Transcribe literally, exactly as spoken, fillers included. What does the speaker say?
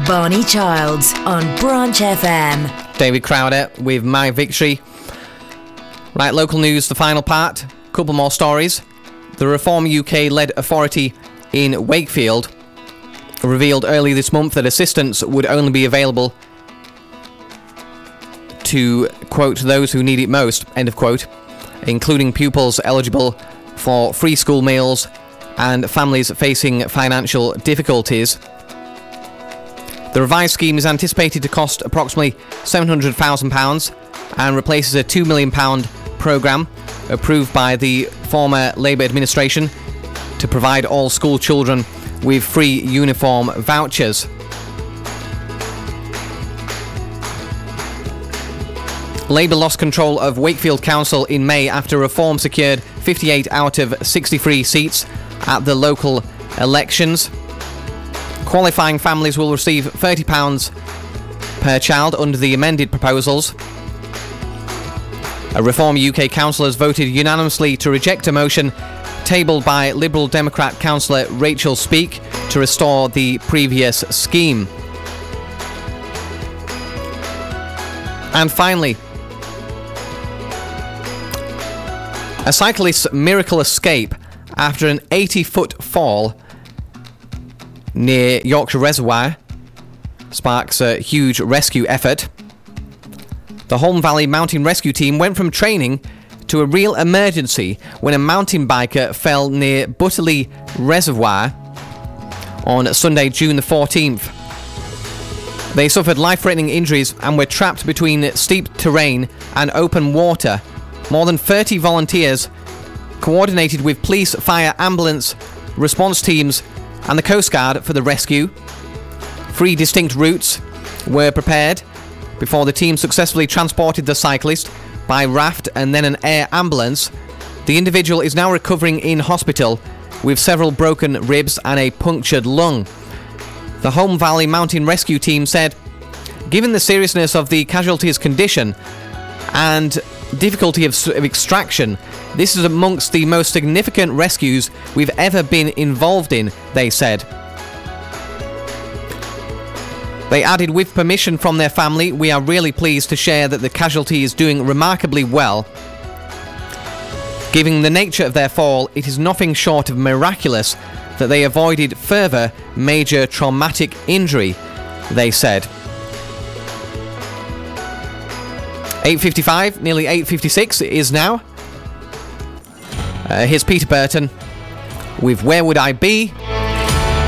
Barney Childs on Branch F M. David Crowder with My Victory. Right, local news, the final part. Couple more stories. The Reform U K-led authority in Wakefield revealed early this month that assistance would only be available to, quote, those who need it most, end of quote, including pupils eligible for free school meals and families facing financial difficulties. The revised scheme is anticipated to cost approximately seven hundred thousand pounds and replaces a two million pounds programme approved by the former Labour administration to provide all school children with free uniform vouchers. Labour lost control of Wakefield Council in May after Reform secured fifty-eight out of sixty-three seats at the local elections. Qualifying families will receive thirty pounds per child under the amended proposals. A Reform U K councillors voted unanimously to reject a motion tabled by Liberal Democrat councillor Rachel Speake to restore the previous scheme. And finally, a cyclist's miracle escape after an eighty-foot fall near Yorkshire Reservoir sparks a huge rescue effort. The Holme Valley Mountain Rescue Team went from training to a real emergency when a mountain biker fell near Butterley Reservoir on Sunday, June the fourteenth. They suffered life-threatening injuries and were trapped between steep terrain and open water. More than thirty volunteers coordinated with police, fire, ambulance, response teams and the Coast Guard for the rescue. Three distinct routes were prepared before the team successfully transported the cyclist by raft and then an air ambulance. The individual is now recovering in hospital with several broken ribs and a punctured lung. The Holme Valley Mountain Rescue Team said, given the seriousness of the casualty's condition and difficulty of, of extraction, this is amongst the most significant rescues we've ever been involved in, they said. They added, with permission from their family, we are really pleased to share that the casualty is doing remarkably well. Given the nature of their fall, it is nothing short of miraculous that they avoided further major traumatic injury, they said. eight fifty-five, nearly eight fifty-six it is now. Uh, here's Peter Burton with Where Would I Be?